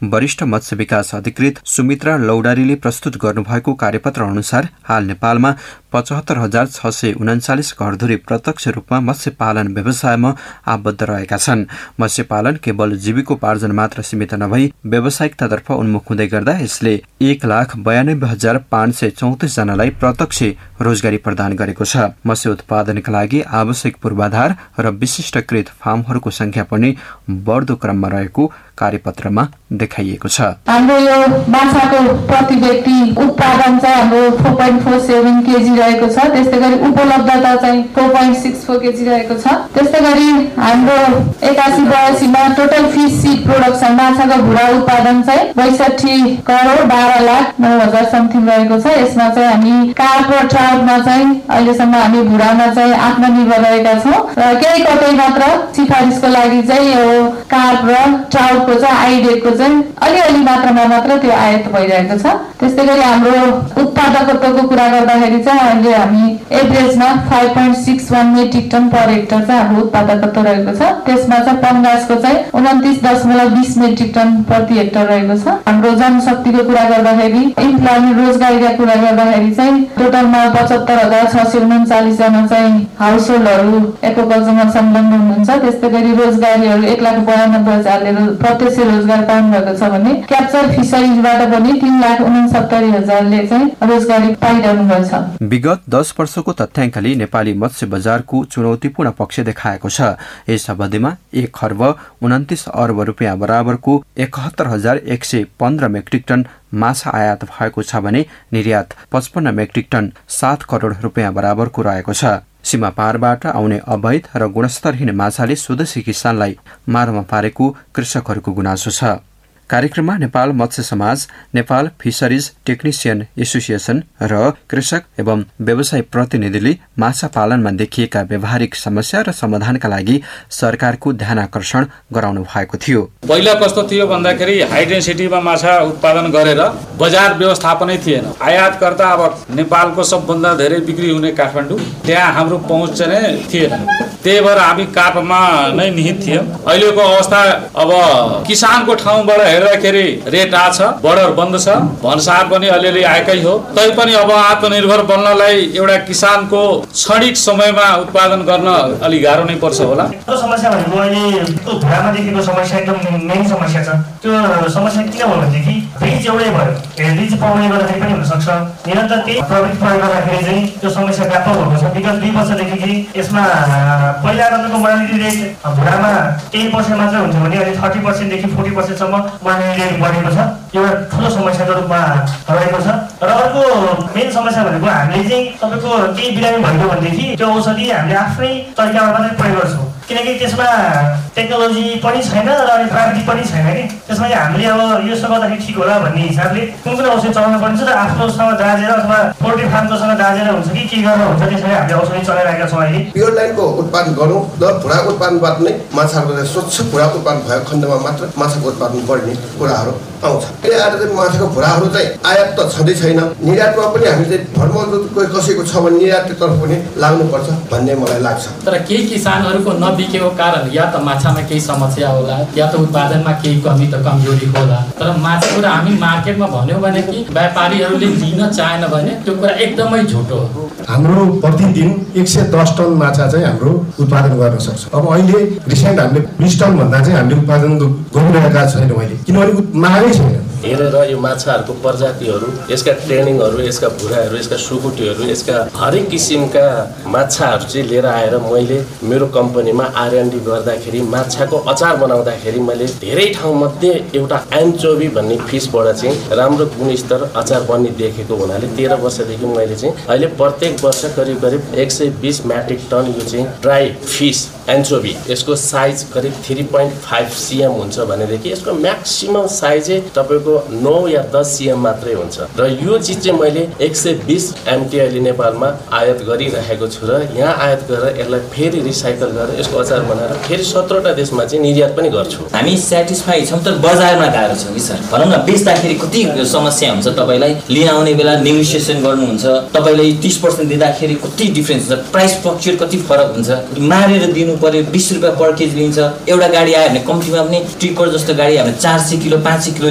वरिष्ठ मत्स्य विकास अधिकृत सुमित्रा लौडारीले प्रस्तुत गर्नुभएको कार्यपत्र अनुसार हाल नेपालमा 75,639 घरधुरी प्रत्यक्ष रूपमा मत्स्य पालन व्यवसायमा आबद्ध रहेका छन्। मत्स्य पालन केवल जीविकोपार्जन मात्र सीमित नभई व्यावसायिकतातर्फ उन्मुख हुँदै गर्दा यसले 1,92,534 जनालाई प्रत्यक्ष रोजगारी प्रदान गरेको छ। मत्स्य उत्पादनका लागि आवश्यक पूर्वाधार र विशिष्टकृत फार्महरूको संख्या पनि बढ्दो क्रममा रहेको कार्यपत्रमा देखाइएको छ। हाम्रो यो माछाको प्रति व्यक्ति उत्पादन चाहिँ हाम्रो 4.47 केजी रहेको छ। त्यस्तै गरी उपलब्धता चाहिँ 4.64 केजी रहेको छ। त्यस्तै गरी हाम्रो 81-82 मा टोटल फिश सीड प्रोडक्सन माछाको भुरा उत्पादन चाहिँ 62,12,09,000 समथिङ रहेको छ। यसमा चाहिँ हामी कार्प र ट्राउटमा चाहिँ अहिलेसम्म हामी भुरामा चाहिँ आत्मनिर्भर रहेका छौँ र केही कतै मात्र सिफारिसको लागि चाहिँ यो कार्प र ट्राउटको चाहिँ आइडेको चाहिँ अलिअलि मात्रामा मात्र त्यो आयात भइरहेको छ। त्यस्तै गरी हाम्रो उत्पादकत्वको कुरा गर्दाखेरि चाहिँ अहिले हामी एभरेजमा 5.61 मेट्रिक टन पर हेक्टर चाहिँ हाम्रो उत्पादकत्व रहेको छ। त्यसमा चाहिँ पंगासको चाहिँ 29.20 मेट्रिक टन प्रति हेक्टर रहेको छ। हाम्रो जनशक्तिको कुरा गर्दाखेरि इम्प्लोइमेन्ट रोजगारीका कुरा गर्दाखेरि चाहिँ टोटलमा 75,639 जना चाहिँ हाउस होल्डहरू एक्वाकल्चरमा संलग्न हुनुहुन्छ। त्यस्तै गरी रोजगारीहरू 1,92,000ले प्रत्यक्ष रोजगार पाउनु भएको छ भने क्याप्चर फिसरिजबाट पनि 3,69,000ले चाहिँ रोजगारी पाइरहनु भएको छ। विगत 10 वर्षको तथ्याङ्कले नेपाली मत्स्य बजारको चुनौतीपूर्ण पक्ष देखाएको छ। यस अवधिमा 1,29 अर्ब रुपियाँ बराबरको 71,115 मेट्रिक टन माछा आयात भएको छ भने निर्यात 55 मेट्रिक टन 7 करोड रुपियाँ बराबरको रहेको छ। सीमा पारबाट आउने अवैध र गुणस्तरहीन माछाले स्वदेशी किसानलाई मारमा पारेको कृषकहरूको गुनासो छ। कार्यक्रममा नेपाल मत्स्य समाज, नेपाल फिसरिज टेक्निसियन एसोसिएसन र कृषक एवं व्यवसाय प्रतिनिधिले माछा पालनमा देखिएका व्यावहारिक समस्या र समाधानका लागि सरकारको ध्यानाकर्षण गराउनु भएको थियो। पहिला कस्तो थियो भन्दाखेरि हाई डेन्सिटीमा माछा उत्पादन गरेर बजार व्यवस्थापनै थिएन। आयातकर्ता अब नेपालको सबभन्दा धेरै बिक्री हुने काठमाडौँ, त्यहाँ हाम्रो पहुँच चाहिँ थिएन। त्यही भएर हामी कार्पमा नै निहित थियौँ। अहिलेको अवस्था अब किसानको ठाउँबाट हेर्दाखेरि रेट आछ, बर्डर बन्द छ, भन्सार पनि अलिअलि आएकै हो। तैपनि अब आत्मनिर्भर बन्नलाई एउटा किसानको क्षणिक समयमा उत्पादन गर्न अलि गाह्रो नै पर्छ होला। त्यो समस्या भनेको अहिले त्यो भुरामा देखेको समस्या एकदम मेन समस्या छ। त्यो समस्या किन हो भनेदेखि ब्रिज एउटै भयो, ब्रिज पाउने गर्दाखेरि पनि हुनसक्छ। निरन्तर त्यही प्रवृत्ति प्रयोग गर्दाखेरि चाहिँ त्यो समस्या व्यापक भएको छ। विगत 2 वर्षदेखि यसमा पहिला तपाईँको मोरालिटी रेट भुरामा 10% मात्र हुन्छ भने अहिले 30% देखि 40% सम्म मोरालिटी रेट बढेको छ। यो एउटा ठुलो समस्याको रूपमा रहेको छ। र अर्को मेन समस्या भनेको हामीले चाहिँ तपाईँको केही बिरामी भएको भनेदेखि त्यो औषधि हामीले आफ्नै तरिकामा मात्रै प्रयोग गर्छौँ, किनकि त्यसमा टेक्नोलोजी पनि छैन र अनि प्राविधिक पनि छैन कि। त्यसमा हामीले अब यो गर्दाखेरि ठिक होला भन्ने हिसाबले कुन कुन औषधि चलाउनु पर्छ र आफ्नोसँग दाजेर अथवा पोल्ट्री फार्मकोसँग दाजेर हुन्छ कि के गर्नु हुन्छ, त्यसरी हामीले औषधि चलाइरहेका छौँ। अहिले प्योर लाइनको उत्पादन गरौँ र भुराको उत्पादनबाट नै माछाको स्वच्छ भुराको उत्पादन भएको खण्डमा मात्र माछाको उत्पादन बढ्ने कुराहरू आउँछ। अहिले आएर चाहिँ माछाको भुराहरू चाहिँ आयात त छँदै छैन। निर्यातमा पनि हामीले धर्मको कसैको छ भने निर्याततर्फ पनि लाग्नुपर्छ भन्ने मलाई लाग्छ। तर केही किसानहरूको नबिकेको कारण या त माछामा केही समस्या होला, या त उत्पादनमा केही कमी त कमजोरी होला। तर माछा कुरा हामी मार्केटमा भन्यौँ भने कि व्यापारीहरूले लिन चाहेन भने त्यो कुरा एकदमै झुटो हो। हाम्रो प्रतिदिन 110 टन माछा चाहिँ हाम्रो उत्पादन गर्न सक्छ। अब अहिले रिसेन्ट हामीले 20 टन भन्दा चाहिँ हामीले उत्पादन गरिरहेका छैनौँ अहिले, किनभने मागै छैन। हेरेर यो माछाहरूको प्रजातिहरू, यसका ट्रेनिङहरू, यसका भुराहरू, यसका सुकुटीहरू, यसका हरेक किसिमका माछाहरू चाहिँ लिएर आएर मैले मेरो कम्पनीमा R&D गर्दाखेरि माछाको अचार बनाउँदाखेरि मैले धेरै ठाउँमध्ये एउटा एन्चोभी भन्ने फिसबाट चाहिँ राम्रो गुणस्तर अचार बन्ने देखेको हुनाले 13 वर्षदेखि मैले चाहिँ अहिले प्रत्येक वर्ष करिब 120 मेट्रिक टन यो चाहिँ ड्राई फिस एन्चोभी, यसको साइज करिब 3.5 cm हुन्छ भनेदेखि यसको म्याक्सिमम साइज चाहिँ तपाईँको 9 या 10 cm मात्रै हुन्छ। र यो चिज चाहिँ मैले 120 MT अहिले नेपालमा आयात गरिरहेको छु र यहाँ आयात गरेर यसलाई फेरि रिसाइकल गरेर यसको अचार बनाएर फेरि 17टा देशमा चाहिँ निर्यात पनि गर्छु। हामी सेटिस्फाई छौँ, तर बजारमा गाह्रो छ कि सर। भनौँ न, बेच्दाखेरि कति समस्या हुन्छ, तपाईँलाई लिन आउने बेला नेगोसिएसन गर्नुहुन्छ, तपाईँलाई 30% दिँदाखेरि कति डिफ्रेन्स हुन्छ, प्राइस फ्लक्चुएट कति फरक हुन्छ, मारेर दिनु पर्यो, 20 रुपियाँ पर केजी लिन्छ। एउटा गाडी आयो भने कम्तीमा पनि टिपर जस्तो गाडी हामीले 400 किलो 500 किलो